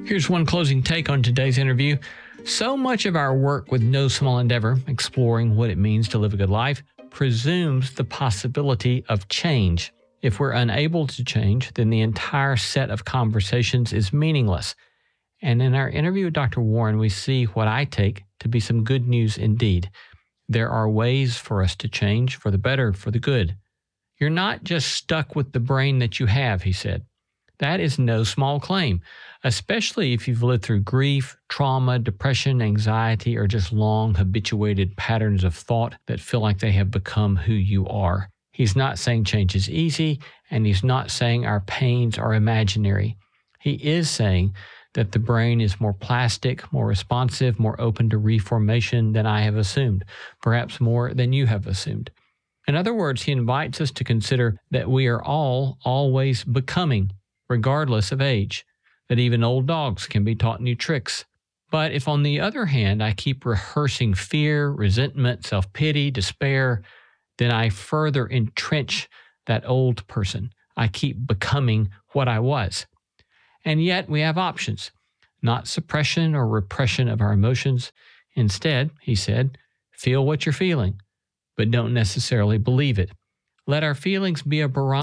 Here's one closing take on today's interview. So much of our work with No Small Endeavor, exploring what it means to live a good life, presumes the possibility of change. If we're unable to change, then the entire set of conversations is meaningless. And in our interview with Dr. Warren, we see what I take to be some good news indeed. There are ways for us to change for the better, for the good. You're not just stuck with the brain that you have, he said. That is no small claim, especially if you've lived through grief, trauma, depression, anxiety, or just long habituated patterns of thought that feel like they have become who you are. He's not saying change is easy, and he's not saying our pains are imaginary. He is saying that the brain is more plastic, more responsive, more open to reformation than I have assumed, perhaps more than you have assumed. In other words, he invites us to consider that we are all always becoming, regardless of age, that even old dogs can be taught new tricks. But if, on the other hand, I keep rehearsing fear, resentment, self-pity, despair, then I further entrench that old person. I keep becoming what I was. And yet we have options, not suppression or repression of our emotions. Instead, he said, feel what you're feeling, but don't necessarily believe it. Let our feelings be a barometer